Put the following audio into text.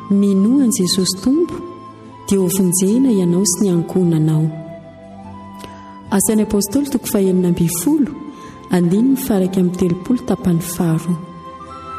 minoany Jesosy tompo dia ho vonjena ianao sy ny ankonanao. Asan'ny apôstôly 2:20 andiny mifaraka amin'ny 30 tapany faro.